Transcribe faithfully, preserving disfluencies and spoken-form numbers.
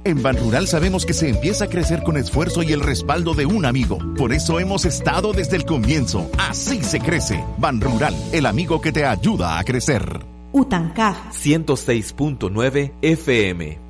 En Banrural sabemos que se empieza a crecer con esfuerzo y el respaldo de un amigo. Por eso hemos estado desde el comienzo. Así se crece. Banrural, el amigo que te ayuda a crecer. Utancaj ciento seis punto nueve F M.